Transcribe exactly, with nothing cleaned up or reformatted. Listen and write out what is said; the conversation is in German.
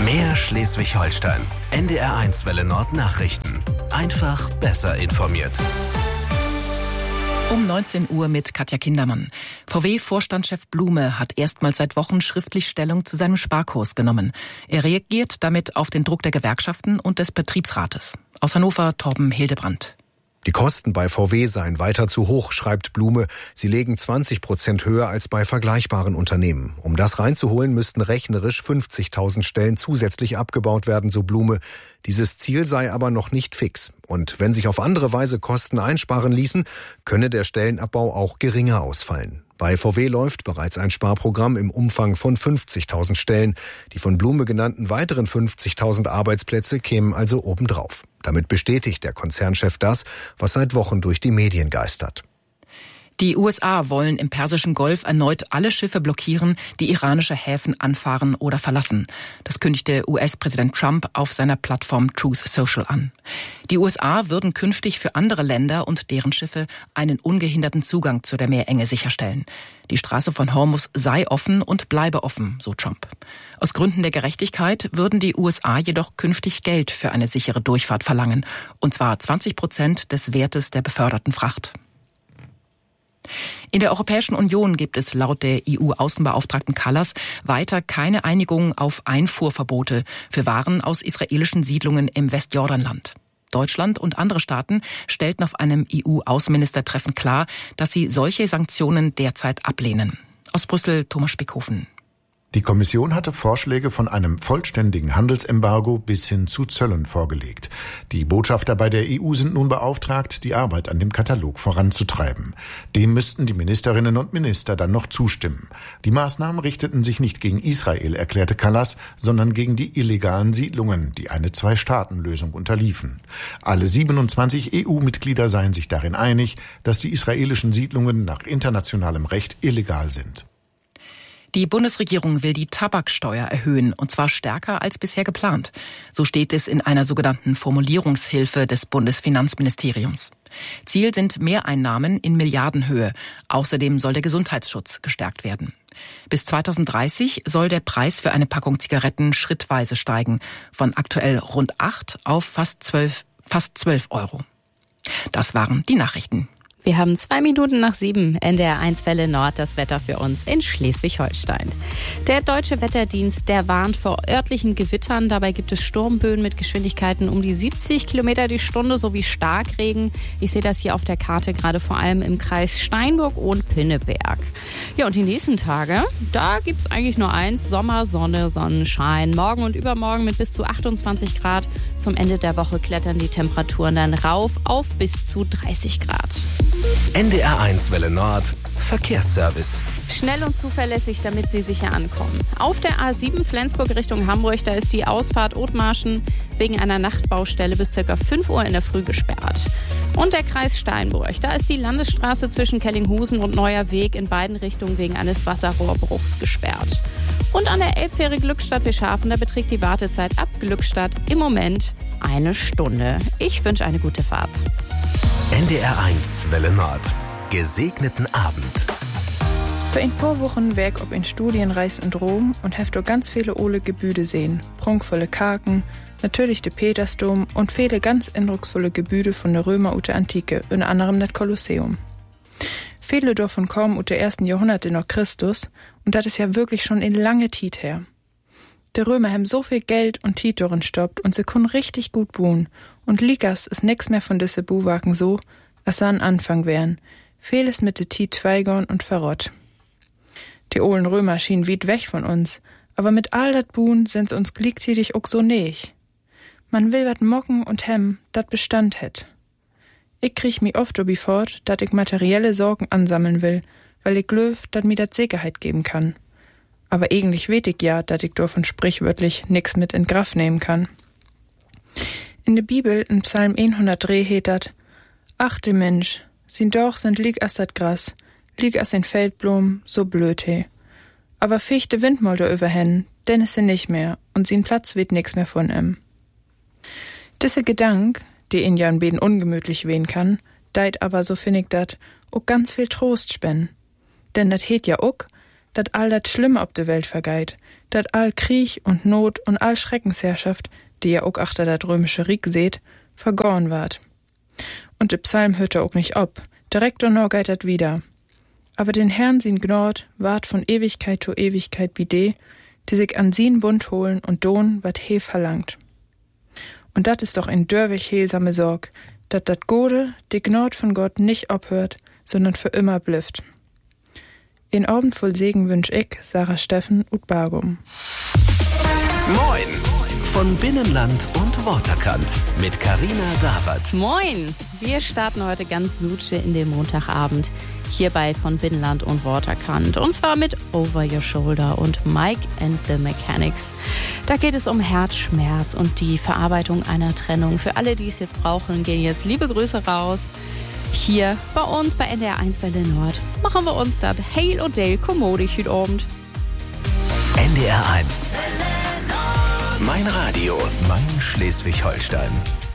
Mehr Schleswig-Holstein. N D R eins Welle Nord Nachrichten. Einfach besser informiert. Um neunzehn Uhr mit Katja Kindermann. V W-Vorstandschef Blume hat erstmals seit Wochen schriftlich Stellung zu seinem Sparkurs genommen. Er reagiert damit auf den Druck der Gewerkschaften und des Betriebsrates. Aus Hannover Torben Hildebrand. Die Kosten bei V W seien weiter zu hoch, schreibt Blume. Sie legen zwanzig Prozent höher als bei vergleichbaren Unternehmen. Um das reinzuholen, müssten rechnerisch fünfzigtausend Stellen zusätzlich abgebaut werden, so Blume. Dieses Ziel sei aber noch nicht fix. Und wenn sich auf andere Weise Kosten einsparen ließen, könne der Stellenabbau auch geringer ausfallen. Bei V W läuft bereits ein Sparprogramm im Umfang von fünfzigtausend Stellen. Die von Blume genannten weiteren fünfzigtausend Arbeitsplätze kämen also obendrauf. Damit bestätigt der Konzernchef das, was seit Wochen durch die Medien geistert. Die U S A wollen im Persischen Golf erneut alle Schiffe blockieren, die iranische Häfen anfahren oder verlassen. Das kündigte U S-Präsident Trump auf seiner Plattform Truth Social an. Die U S A würden künftig für andere Länder und deren Schiffe einen ungehinderten Zugang zu der Meerenge sicherstellen. Die Straße von Hormuz sei offen und bleibe offen, so Trump. Aus Gründen der Gerechtigkeit würden die U S A jedoch künftig Geld für eine sichere Durchfahrt verlangen, und zwar zwanzig Prozent des Wertes der beförderten Fracht. In der Europäischen Union gibt es laut der E U-Außenbeauftragten Kallas weiter keine Einigung auf Einfuhrverbote für Waren aus israelischen Siedlungen im Westjordanland. Deutschland und andere Staaten stellten auf einem E U-Außenministertreffen klar, dass sie solche Sanktionen derzeit ablehnen. Aus Brüssel Thomas Spickhofen. Die Kommission hatte Vorschläge von einem vollständigen Handelsembargo bis hin zu Zöllen vorgelegt. Die Botschafter bei der E U sind nun beauftragt, die Arbeit an dem Katalog voranzutreiben. Dem müssten die Ministerinnen und Minister dann noch zustimmen. Die Maßnahmen richteten sich nicht gegen Israel, erklärte Kallas, sondern gegen die illegalen Siedlungen, die eine Zwei-Staaten-Lösung unterliefen. Alle siebenundzwanzig E U-Mitglieder seien sich darin einig, dass die israelischen Siedlungen nach internationalem Recht illegal sind. Die Bundesregierung will die Tabaksteuer erhöhen, und zwar stärker als bisher geplant. So steht es in einer sogenannten Formulierungshilfe des Bundesfinanzministeriums. Ziel sind Mehreinnahmen in Milliardenhöhe. Außerdem soll der Gesundheitsschutz gestärkt werden. Bis zweitausenddreißig soll der Preis für eine Packung Zigaretten schrittweise steigen, von aktuell rund acht auf fast zwölf, fast zwölf Euro. Das waren die Nachrichten. Wir haben zwei Minuten nach sieben, N D R eins Welle Nord, das Wetter für uns in Schleswig-Holstein. Der Deutsche Wetterdienst, der warnt vor örtlichen Gewittern. Dabei gibt es Sturmböen mit Geschwindigkeiten um die siebzig Kilometer die Stunde sowie Starkregen. Ich sehe das hier auf der Karte gerade vor allem im Kreis Steinburg und Pinneberg. Ja, und die nächsten Tage, da gibt's eigentlich nur eins: Sommer, Sonne, Sonnenschein. Morgen und übermorgen mit bis zu achtundzwanzig Grad. Zum Ende der Woche klettern die Temperaturen dann rauf auf bis zu dreißig Grad. N D R eins Welle Nord Verkehrsservice. Schnell und zuverlässig, damit Sie sicher ankommen. Auf der A sieben Flensburg Richtung Hamburg, da ist die Ausfahrt Othmarschen wegen einer Nachtbaustelle bis ca. fünf Uhr in der Früh gesperrt. Und der Kreis Steinburg, da ist die Landesstraße zwischen Kellinghusen und Neuer Weg in beiden Richtungen wegen eines Wasserrohrbruchs gesperrt. Und an der Elbfähre Glückstadt-Wischhafen, da beträgt die Wartezeit ab Glückstadt im Moment eine Stunde. Ich wünsche eine gute Fahrt. N D R eins Welle Nord. Gesegneten Abend. Für ein paar Wochen weg ob in Studienreis in Rom und heft ganz viele ole Gebäude sehen. Prunkvolle Kaken, natürlich der Petersdom und viele ganz eindrucksvolle Gebäude von der Römer ut der Antike, unter anderem das Kolosseum. Viele davon kommen ut der ersten Jahrhunderte nach Christus und das ist ja wirklich schon in lange Zeit her. Die Römer haben so viel Geld und Tiet darin stoppt und sie können richtig gut buhen. Und Likas ist nix mehr von diese Buhwagen so, als sie an Anfang wären. Vieles mit de Tiet Zweigern und Verrott. Die olden Römer schienen weit weg von uns, aber mit all dat Buhn sind sie uns gleichzeitig auch so näch. Man will wat mocken und hemmen, dat Bestand hätt. Ich krieg mi oft obi fort, dat ich materielle Sorgen ansammeln will, weil ich glöf, dat mi dat Sicherheit geben kann. Aber eigentlich weet ich ja, dat ich davon sprichwörtlich nix mit in Graf nehmen kann. In der Bibel, in Psalm hundertdrei, heet dat: Ach, de Mensch, sin doch sind lieg as dat Gras, lieg as ein Feldblom, so blöd he. Aber fichte Windmolder überhen, denn is sie nicht mehr, und sin Platz weht nix mehr von em. Disse Gedank, die in jan beden ungemütlich wehen kann, deit aber, so find ich dat, auch ganz viel Trost spen. Denn dat heet ja auch, dat all dat Schlimme op de Welt vergeit, dat all Krieg und Not und all Schreckensherrschaft, die ihr auch achter dat römische Rieg seht, vergoren ward. Und de Psalm hört er auch nicht ob, direkt und noch geit dat wieder. Aber den Herrn sin Gnord ward von Ewigkeit zu Ewigkeit bide, die sich an sin Bund holen und don, wat he verlangt. Und dat ist doch ein dörwig heilsame Sorg, dat dat Gode, die Gnord von Gott nicht obhört, sondern für immer blüfft. In Abend voll Segen wünsch ich, Sarah Steffen und Bargum. Moin von Binnenland und Waterkant mit Carina Dawert. Moin! Wir starten heute ganz suche in den Montagabend. Hierbei von Binnenland und Waterkant. Und zwar mit Over Your Shoulder und Mike and the Mechanics. Da geht es um Herzschmerz und die Verarbeitung einer Trennung. Für alle, die es jetzt brauchen, gehen jetzt liebe Grüße raus. Hier bei uns bei N D R eins Welle Nord machen wir uns das Hail und Dale kommodig heute Abend. N D R eins. Mein Radio, mein Schleswig-Holstein.